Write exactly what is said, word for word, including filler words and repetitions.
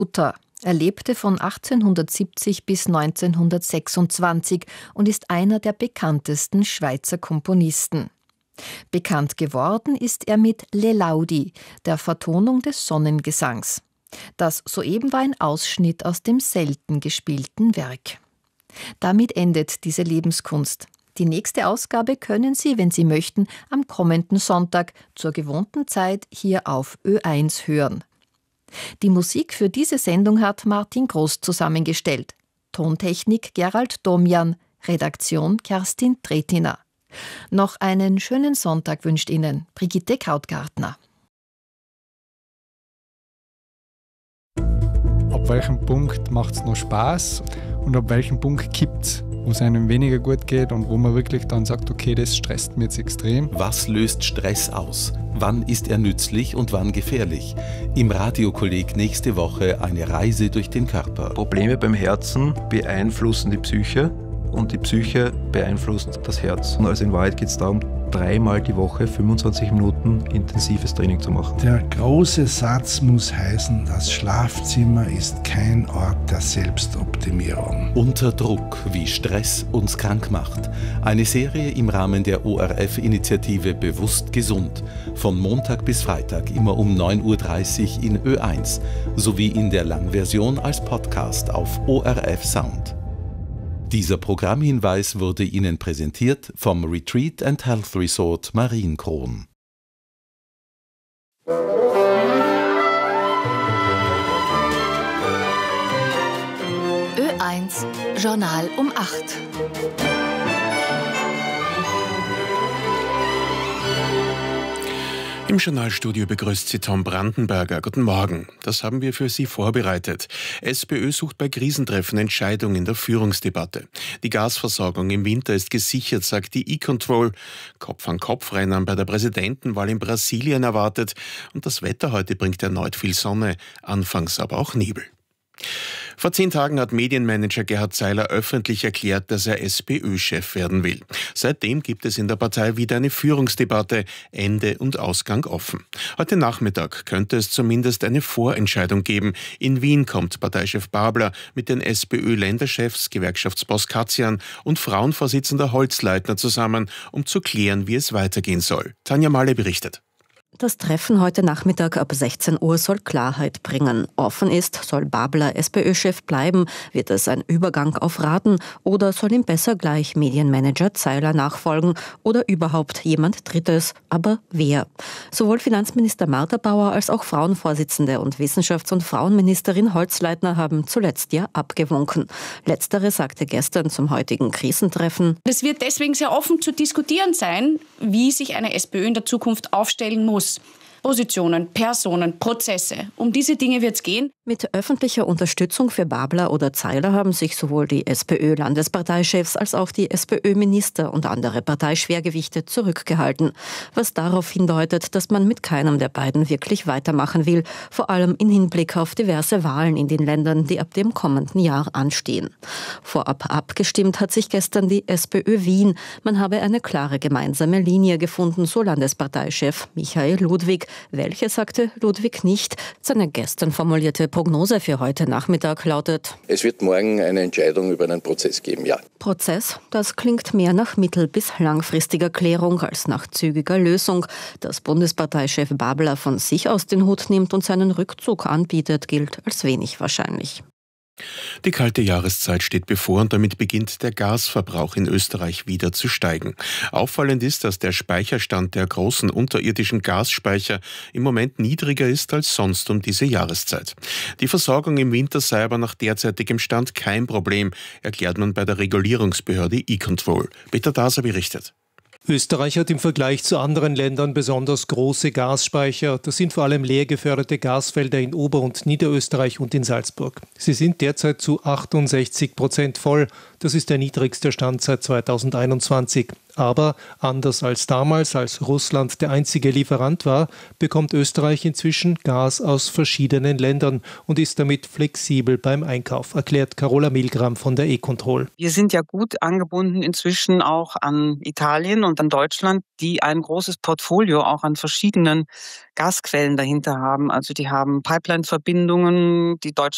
Utter. Er lebte von achtzehnhundertsiebzig bis neunzehnhundertsechsundzwanzig und ist einer der bekanntesten Schweizer Komponisten. Bekannt geworden ist er mit Le Laudi, der Vertonung des Sonnengesangs. Das soeben war ein Ausschnitt aus dem selten gespielten Werk. Damit endet diese Lebenskunst. Die nächste Ausgabe können Sie, wenn Sie möchten, am kommenden Sonntag zur gewohnten Zeit hier auf Ö eins hören. Die Musik für diese Sendung hat Martin Groß zusammengestellt. Tontechnik Gerald Domian, Redaktion Kerstin Tretiner. Noch einen schönen Sonntag wünscht Ihnen Brigitte Krautgartner. Ab welchem Punkt macht es noch Spaß und ab welchem Punkt kippt es, wo es einem weniger gut geht und wo man wirklich dann sagt, okay, das stresst mich jetzt extrem. Was löst Stress aus? Wann ist er nützlich und wann gefährlich? Im Radiokolleg nächste Woche eine Reise durch den Körper. Probleme beim Herzen beeinflussen die Psyche und die Psyche beeinflusst das Herz. Also in Wahrheit geht es darum, dreimal die Woche fünfundzwanzig Minuten intensives Training zu machen. Der große Satz muss heißen, das Schlafzimmer ist kein Ort der Selbstoptimierung. Unter Druck, wie Stress uns krank macht. Eine Serie im Rahmen der O R F-Initiative Bewusst Gesund. Von Montag bis Freitag immer um neun Uhr dreißig in Ö eins sowie in der Langversion als Podcast auf O R F Sound. Dieser Programmhinweis wurde Ihnen präsentiert vom Retreat and Health Resort Marienkron. Ö eins Journal um acht. Im Journalstudio begrüßt Sie Tom Brandenberger. Guten Morgen. Das haben wir für Sie vorbereitet. SPÖ sucht bei Krisentreffen Entscheidung in der Führungsdebatte. Die Gasversorgung im Winter ist gesichert, sagt die E-Control. Kopf-an-Kopf-Rennen bei der Präsidentenwahl in Brasilien erwartet. Und das Wetter heute bringt erneut viel Sonne, anfangs aber auch Nebel. Vor zehn Tagen hat Medienmanager Gerhard Zeiler öffentlich erklärt, dass er SPÖ-Chef werden will. Seitdem gibt es in der Partei wieder eine Führungsdebatte, Ende und Ausgang offen. Heute Nachmittag könnte es zumindest eine Vorentscheidung geben. In Wien kommt Parteichef Babler mit den SPÖ-Länderchefs, Gewerkschaftsboss Katzian und Frauenvorsitzender Holzleitner zusammen, um zu klären, wie es weitergehen soll. Tanja Malle berichtet. Das Treffen heute Nachmittag ab sechzehn Uhr soll Klarheit bringen. Offen ist, soll Babler SPÖ-Chef bleiben? Wird es ein Übergang auf Raten? Oder soll ihm besser gleich Medienmanager Zeiler nachfolgen? Oder überhaupt jemand Drittes? Aber wer? Sowohl Finanzminister Martha Bauer als auch Frauenvorsitzende und Wissenschafts- und Frauenministerin Holzleitner haben zuletzt ja abgewunken. Letztere sagte gestern zum heutigen Krisentreffen: Es wird deswegen sehr offen zu diskutieren sein, wie sich eine SPÖ in der Zukunft aufstellen muss. Positionen, Personen, Prozesse. Um diese Dinge wird es gehen. Mit öffentlicher Unterstützung für Babler oder Zeiler haben sich sowohl die SPÖ-Landesparteichefs als auch die SPÖ-Minister und andere Parteischwergewichte zurückgehalten. Was darauf hindeutet, dass man mit keinem der beiden wirklich weitermachen will, vor allem im Hinblick auf diverse Wahlen in den Ländern, die ab dem kommenden Jahr anstehen. Vorab abgestimmt hat sich gestern die SPÖ Wien. Man habe eine klare gemeinsame Linie gefunden, so Landesparteichef Michael Ludwig. Welche sagte Ludwig nicht. Seine gestern formulierte Prognose für heute Nachmittag lautet: Es wird morgen eine Entscheidung über einen Prozess geben, ja. Prozess, das klingt mehr nach mittel- bis langfristiger Klärung als nach zügiger Lösung. Dass Bundesparteichef Babler von sich aus den Hut nimmt und seinen Rückzug anbietet, gilt als wenig wahrscheinlich. Die kalte Jahreszeit steht bevor und damit beginnt der Gasverbrauch in Österreich wieder zu steigen. Auffallend ist, dass der Speicherstand der großen unterirdischen Gasspeicher im Moment niedriger ist als sonst um diese Jahreszeit. Die Versorgung im Winter sei aber nach derzeitigem Stand kein Problem, erklärt man bei der Regulierungsbehörde E-Control. Peter Daser berichtet. Österreich hat im Vergleich zu anderen Ländern besonders große Gasspeicher. Das sind vor allem leer geförderte Gasfelder in Ober- und Niederösterreich und in Salzburg. Sie sind derzeit zu achtundsechzig Prozent voll. Das ist der niedrigste Stand seit zweitausendeinundzwanzig. Aber anders als damals, als Russland der einzige Lieferant war, bekommt Österreich inzwischen Gas aus verschiedenen Ländern und ist damit flexibel beim Einkauf, erklärt Carola Milgram von der E-Control. Wir sind ja gut angebunden inzwischen auch an Italien und an Deutschland, die ein großes Portfolio auch an verschiedenen Gasquellen dahinter haben. Also die haben Pipeline-Verbindungen, die Deutschland